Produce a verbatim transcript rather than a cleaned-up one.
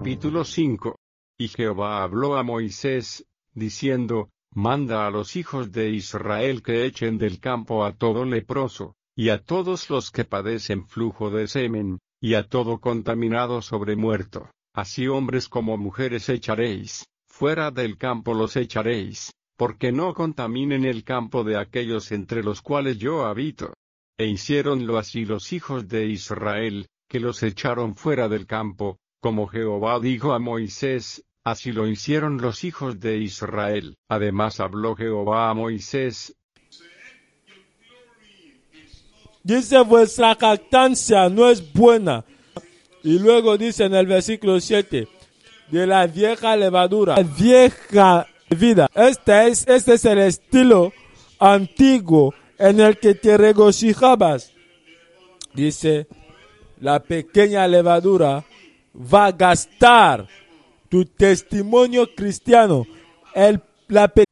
Capítulo cinco. Y Jehová habló a Moisés, diciendo, Manda a los hijos de Israel que echen del campo a todo leproso, y a todos los que padecen flujo de semen, y a todo contaminado sobre muerto, así hombres como mujeres echaréis, fuera del campo los echaréis, porque no contaminen el campo de aquellos entre los cuales yo habito. E hiciéronlo así los hijos de Israel, que los echaron fuera del campo, como Jehová dijo a Moisés, así lo hicieron los hijos de Israel. Además habló Jehová a Moisés. Dice, vuestra jactancia no es buena. Y luego dice en el versículo siete, de la vieja levadura, la vieja vida. Este es, este es el estilo antiguo en el que te regocijabas. Dice, la pequeña levadura va a gastar tu testimonio cristiano. El, la pequeña